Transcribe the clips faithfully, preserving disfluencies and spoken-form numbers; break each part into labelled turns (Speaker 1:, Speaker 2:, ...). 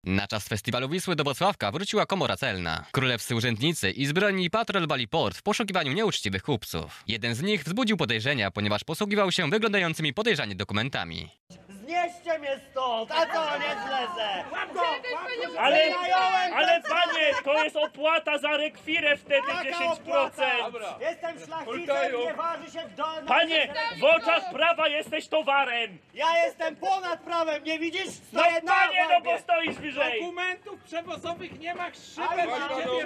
Speaker 1: Na czas festiwalu Wisły do Wrocławka wróciła komora celna. Królewscy urzędnicy i zbrojni patrolowali port w poszukiwaniu nieuczciwych kupców. Jeden z nich wzbudził podejrzenia, ponieważ posługiwał się wyglądającymi podejrzanie dokumentami.
Speaker 2: Znieście mnie stąd, a co, nie zlezę!
Speaker 3: Ale, ale panie, to jest opłata za rekwirę wtedy dziesięć procent.
Speaker 2: Jestem szlachcicem, nie waży się w dolnym...
Speaker 3: Panie, w oczach prawa jesteś towarem.
Speaker 2: Ja jestem ponad prawem, nie widzisz?
Speaker 3: No
Speaker 2: Stoję na
Speaker 3: panie, no
Speaker 2: łapie.
Speaker 3: bo stoisz wyżej.
Speaker 4: Dokumentów przewozowych nie ma,
Speaker 2: Ale
Speaker 4: szybę
Speaker 2: mam.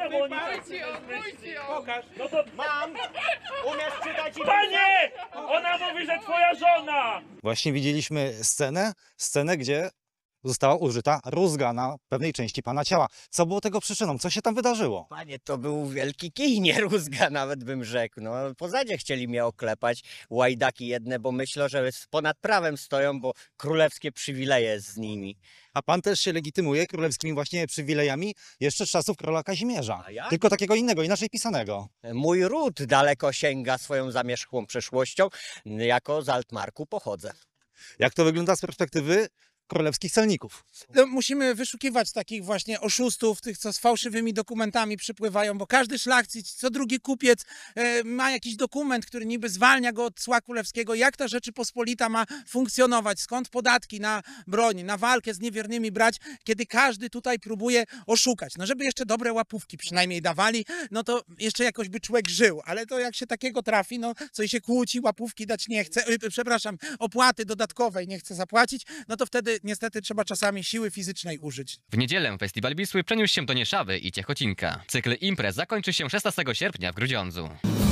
Speaker 4: Pokaż.
Speaker 3: No to
Speaker 2: Mam! Umiesz czytać i
Speaker 3: panie, ona mówi, że twoja żona.
Speaker 5: Właśnie widzieliśmy scenę, scenę, gdzie została użyta rózga na pewnej części pana ciała. Co było tego przyczyną? Co się tam wydarzyło?
Speaker 6: Panie, to był wielki kij, nie rózga nawet bym rzekł. No, po zadzie chcieli mnie oklepać, łajdaki jedne, bo myślą, że ponad prawem stoją, bo królewskie przywileje z nimi.
Speaker 5: A pan też się legitymuje królewskimi właśnie przywilejami jeszcze z czasów króla Kazimierza.
Speaker 6: A jak?
Speaker 5: Tylko takiego innego, inaczej pisanego.
Speaker 6: Mój ród daleko sięga swoją zamierzchłą przeszłością, jako z Altmarku pochodzę.
Speaker 5: Jak to wygląda z perspektywy królewskich celników?
Speaker 4: No, musimy wyszukiwać takich właśnie oszustów, tych co z fałszywymi dokumentami przypływają, bo każdy szlachcic, co drugi kupiec e, ma jakiś dokument, który niby zwalnia go od cła królewskiego. Jak ta Rzeczypospolita ma funkcjonować? Skąd podatki na broń, na walkę z niewiernymi brać, kiedy każdy tutaj próbuje oszukać? No żeby jeszcze dobre łapówki przynajmniej dawali, no to jeszcze jakoś by człowiek żył, ale to jak się takiego trafi, no co i się kłóci, łapówki dać nie chce, e, przepraszam, opłaty dodatkowej nie chce zapłacić, no to wtedy niestety trzeba czasami siły fizycznej użyć.
Speaker 1: W niedzielę festiwal Wisły przeniósł się do Nieszawy i Ciechocinka. Cykl imprez zakończy się szesnastego sierpnia w Grudziądzu.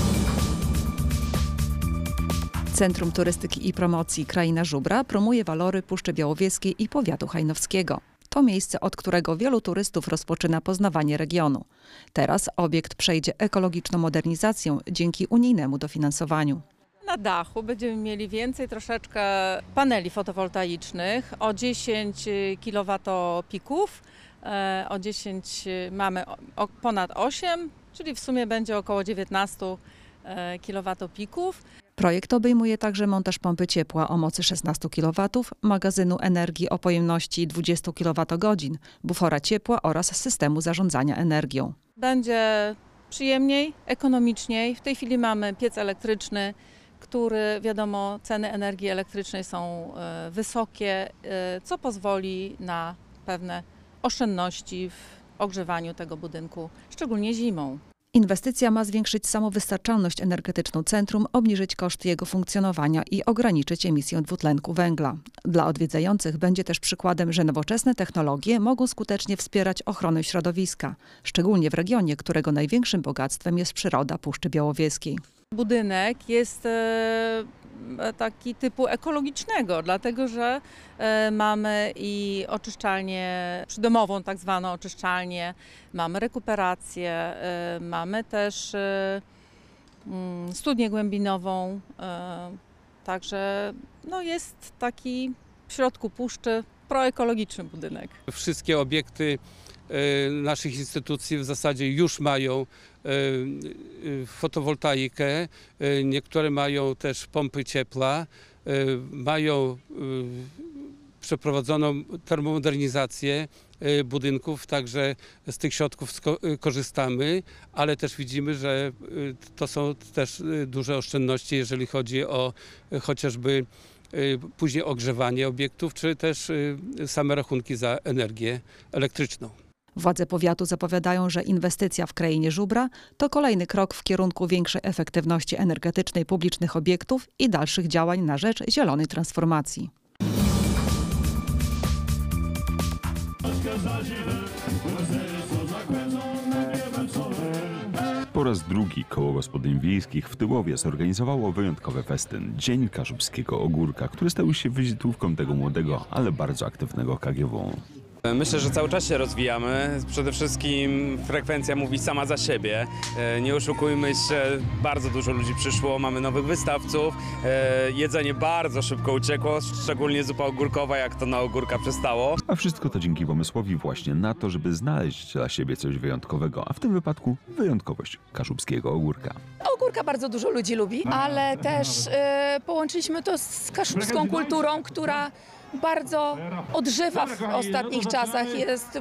Speaker 7: Centrum Turystyki i Promocji Kraina Żubra promuje walory Puszczy Białowieskiej i powiatu hajnowskiego. To miejsce, od którego wielu turystów rozpoczyna poznawanie regionu. Teraz obiekt przejdzie ekologiczną modernizację dzięki unijnemu dofinansowaniu.
Speaker 8: Na dachu będziemy mieli więcej troszeczkę paneli fotowoltaicznych o dziesięć kilowatopików, o dziesięć mamy ponad osiem, czyli w sumie będzie około dziewiętnaście kilowatopików.
Speaker 7: Projekt obejmuje także montaż pompy ciepła o mocy szesnaście kilowatów, magazynu energii o pojemności dwadzieścia kilowatogodzin, bufora ciepła oraz systemu zarządzania energią.
Speaker 8: Będzie przyjemniej, ekonomiczniej. W tej chwili mamy piec elektryczny, który, wiadomo, ceny energii elektrycznej są wysokie, co pozwoli na pewne oszczędności w ogrzewaniu tego budynku, szczególnie zimą.
Speaker 7: Inwestycja ma zwiększyć samowystarczalność energetyczną centrum, obniżyć koszty jego funkcjonowania i ograniczyć emisję dwutlenku węgla. Dla odwiedzających będzie też przykładem, że nowoczesne technologie mogą skutecznie wspierać ochronę środowiska, szczególnie w regionie, którego największym bogactwem jest przyroda Puszczy Białowieskiej.
Speaker 8: Budynek jest taki typu ekologicznego, dlatego że mamy i oczyszczalnię przydomową, tak zwaną oczyszczalnię, mamy rekuperację, mamy też studnię głębinową, także no jest taki w środku puszczy proekologiczny budynek.
Speaker 9: Wszystkie obiekty naszych instytucji w zasadzie już mają fotowoltaikę, niektóre mają też pompy ciepła, mają przeprowadzoną termomodernizację budynków, także z tych środków korzystamy, ale też widzimy, że to są też duże oszczędności, jeżeli chodzi o chociażby później ogrzewanie obiektów, czy też same rachunki za energię elektryczną.
Speaker 7: Władze powiatu zapowiadają, że inwestycja w krainie Żubra to kolejny krok w kierunku większej efektywności energetycznej publicznych obiektów i dalszych działań na rzecz zielonej transformacji.
Speaker 10: Po raz drugi Koło Gospodyń Wiejskich w Tyłowie zorganizowało wyjątkowy festyn Dzień Kaszubskiego Ogórka, który stał się wizytówką tego młodego, ale bardzo aktywnego K G W.
Speaker 11: Myślę, że cały czas się rozwijamy. Przede wszystkim frekwencja mówi sama za siebie. Nie oszukujmy się, bardzo dużo ludzi przyszło, mamy nowych wystawców. Jedzenie bardzo szybko uciekło, szczególnie zupa ogórkowa, jak to na ogórka przystało.
Speaker 10: A wszystko to dzięki pomysłowi właśnie na to, żeby znaleźć dla siebie coś wyjątkowego, a w tym wypadku wyjątkowość kaszubskiego ogórka.
Speaker 12: Ogórka bardzo dużo ludzi lubi, ale też y, połączyliśmy to z kaszubską kulturą, która bardzo odżywa w ostatnich czasach. Jest